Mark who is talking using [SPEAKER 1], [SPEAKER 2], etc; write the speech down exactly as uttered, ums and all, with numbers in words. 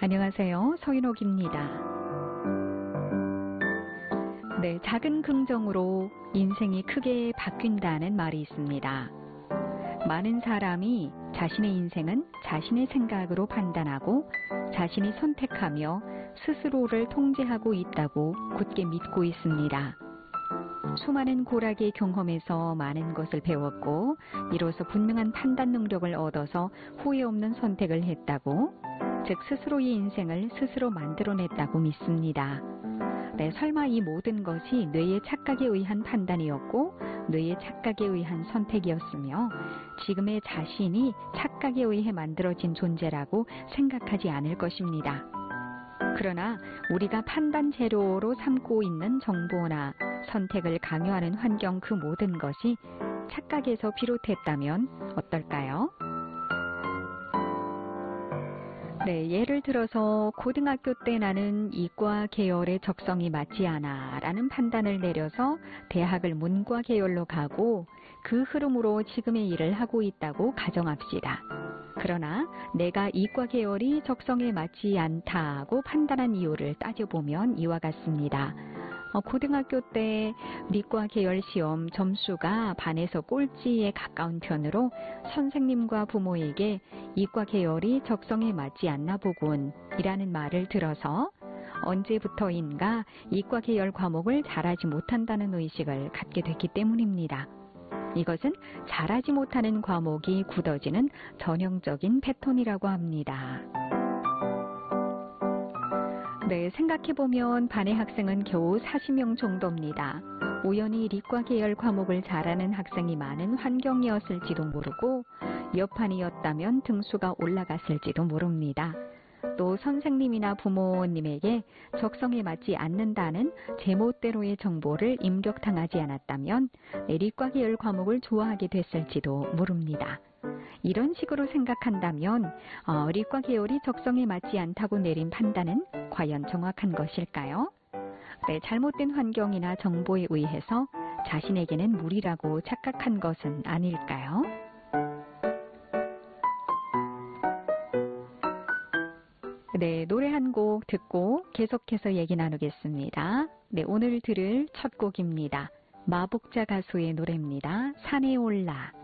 [SPEAKER 1] 안녕하세요. 서인옥입니다. 네, 작은 긍정으로 인생이 크게 바뀐다는 말이 있습니다. 많은 사람이 자신의 인생은 자신의 생각으로 판단하고 자신이 선택하며 스스로를 통제하고 있다고 굳게 믿고 있습니다. 수많은 고락의 경험에서 많은 것을 배웠고 이로써 분명한 판단 능력을 얻어서 후회 없는 선택을 했다고, 즉 스스로의 인생을 스스로 만들어냈다고 믿습니다. 네, 설마 이 모든 것이 뇌의 착각에 의한 판단이었고 뇌의 착각에 의한 선택이었으며 지금의 자신이 착각에 의해 만들어진 존재라고 생각하지 않을 것입니다. 그러나 우리가 판단 재료로 삼고 있는 정보나 선택을 강요하는 환경, 그 모든 것이 착각에서 비롯했다면 어떨까요? 네, 예를 들어서 고등학교 때 나는 이과 계열의 적성이 맞지 않아 라는 판단을 내려서 대학을 문과 계열로 가고 그 흐름으로 지금의 일을 하고 있다고 가정합시다. 그러나 내가 이과 계열이 적성에 맞지 않다고 판단한 이유를 따져보면 이와 같습니다. 어, 고등학교 때理과 계열 시험 점수가 반에서 꼴찌에 가까운 편으로 선생님과 부모에게 이과 계열이 적성에 맞지 않나 보군 이라는 말을 들어서 언제부터인가 이과 계열 과목을 잘하지 못한다는 의식을 갖게 됐기 때문입니다. 이것은 잘하지 못하는 과목이 굳어지는 전형적인 패턴이라고 합니다. 네, 생각해보면 반의 학생은 겨우 사십 명 정도입니다. 우연히理과 계열 과목을 잘하는 학생이 많은 환경이었을지도 모르고 여판이었다면 등수가 올라갔을지도 모릅니다. 또 선생님이나 부모님에게 적성에 맞지 않는다는 제멋대로의 정보를 임격당하지 않았다면理과 계열 과목을 좋아하게 됐을지도 모릅니다. 이런 식으로 생각한다면 어,理과 계열이 적성에 맞지 않다고 내린 판단은 과연 정확한 것일까요? 네, 잘못된 환경이나 정보에 의해서 자신에게는 무리라고 착각한 것은 아닐까요? 네, 노래 한 곡 듣고 계속해서 얘기 나누겠습니다. 네, 오늘 들을 첫 곡입니다. 마복자 가수의 노래입니다. 산에 올라.